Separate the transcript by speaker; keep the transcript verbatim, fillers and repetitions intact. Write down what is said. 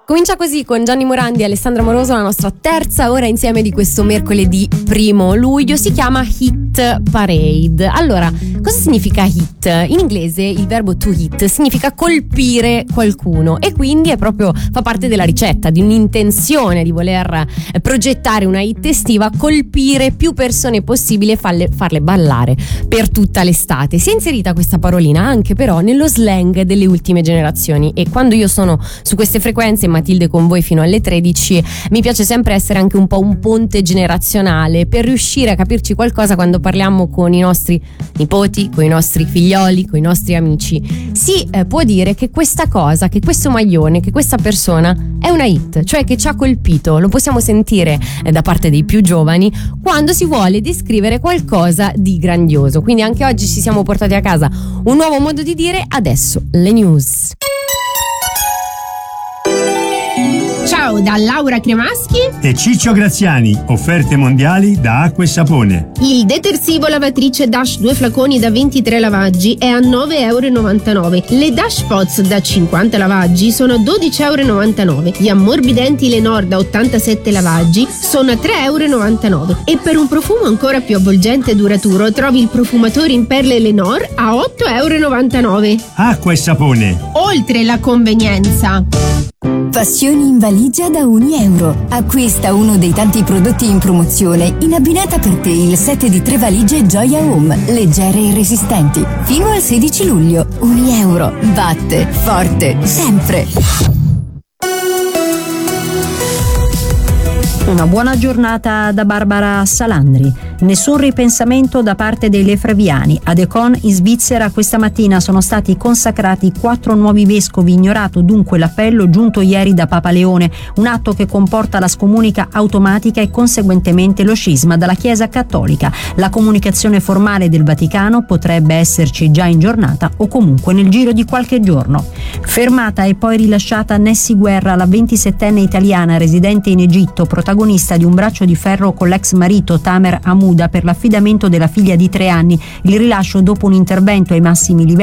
Speaker 1: Comincia così con Gianni Morandi e Alessandra Moroso la nostra terza ora insieme di questo mercoledì primo luglio. Si chiama Hit Parade. Allora, cosa significa hit? In inglese il verbo to hit significa colpire qualcuno e quindi è proprio fa parte della ricetta di un'intenzione di voler progettare una hit estiva, colpire più persone possibile e farle, farle ballare per tutta l'estate. Si è inserita questa parolina anche però nello slang delle ultime generazioni e quando io sono su queste frequenze, Matilde con voi fino alle tredici, mi piace sempre essere anche un po' un ponte generazionale per riuscire a capirci qualcosa quando parliamo con i nostri nipoti, con i nostri figlioli, con i nostri amici. Si eh, può dire che questa cosa, che questo maglione, che questa persona è una hit, cioè che ci ha colpito. Lo possiamo sentire eh, da parte dei più giovani quando si vuole descrivere qualcosa di grandioso. Quindi anche oggi ci siamo portati a casa un nuovo modo di dire. Adesso le news.
Speaker 2: Ciao da Laura Cremaschi
Speaker 3: e Ciccio Graziani, offerte mondiali da Acqua e Sapone.
Speaker 2: Il detersivo lavatrice Dash due flaconi da ventitré lavaggi è a nove e novantanove euro. Le Dash Pots da cinquanta lavaggi sono a dodici e novantanove euro. Gli ammorbidenti Lenor da ottantasette lavaggi sono a tre e novantanove euro. E per un profumo ancora più avvolgente e duraturo trovi il profumatore in perle Lenor a otto e novantanove euro.
Speaker 3: Acqua e Sapone.
Speaker 2: Oltre la convenienza.
Speaker 4: Passioni in valigia da un euro. Acquista uno dei tanti prodotti in promozione in abbinata per te il set di tre valigie Gioia Home, leggere e resistenti. Fino al sedici luglio. Un euro. Batte forte sempre.
Speaker 5: Una buona giornata da Barbara Salandri. Nessun ripensamento da parte dei Lefebvriani. Ad Econ in Svizzera questa mattina sono stati consacrati quattro nuovi vescovi, ignorato dunque l'appello giunto ieri da Papa Leone, un atto che comporta la scomunica automatica e conseguentemente lo scisma dalla Chiesa Cattolica. La comunicazione formale del Vaticano potrebbe esserci già in giornata o comunque nel giro di qualche giorno. Fermata e poi rilasciata Nessi Guerra, la ventisettenne italiana residente in Egitto, protagonista di un braccio di ferro con l'ex marito Tamer Hamouda per l'affidamento della figlia di tre anni. Il rilascio dopo un intervento ai massimi livelli